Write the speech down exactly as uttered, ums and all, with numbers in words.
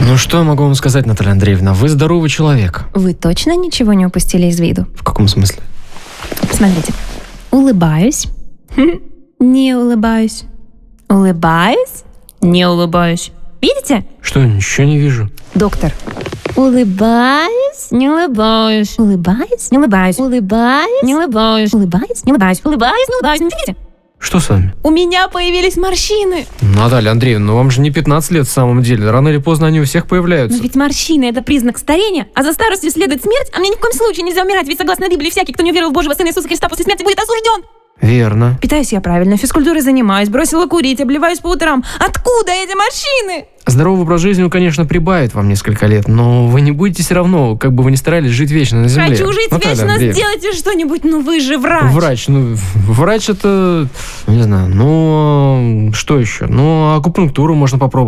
Ну что я могу вам сказать, Наталья Андреевна? Вы здоровый человек. Вы точно ничего не упустили из виду? В каком смысле? Смотрите. Улыбаюсь. Не улыбаюсь. Улыбаюсь. Не улыбаюсь. Видите? Что, ничего не вижу. Доктор. Улыбаюсь. Не улыбаюсь. Улыбаюсь. Не улыбаюсь. Улыбаюсь. Не улыбаюсь. Улыбаюсь. Не улыбаюсь. Улыбаюсь. Не улыбаюсь. Не видите? Что с вами? У меня появились морщины. Наталья Андреевна, ну вам же не пятнадцать лет в самом деле. Рано или поздно они у всех появляются. Но ведь морщины – это признак старения, а за старостью следует смерть, а мне ни в коем случае нельзя умирать, ведь согласно Библии, всякий, кто не уверовал в Божьего Сына Иисуса Христа, после смерти будет осужден. Верно. Питаюсь я правильно, физкультурой занимаюсь, бросила курить, обливаюсь по утрам. Откуда эти морщины? Здоровый образ жизни, он, конечно, прибавит вам несколько лет, но вы не будете все равно, как бы вы ни старались, жить вечно на земле. Хочу жить Наталья вечно, Андреевна. сделайте что-нибудь, ну вы же врач. Врач, ну, врач это, не знаю, ну, что еще? Ну, акупунктуру можно попробовать.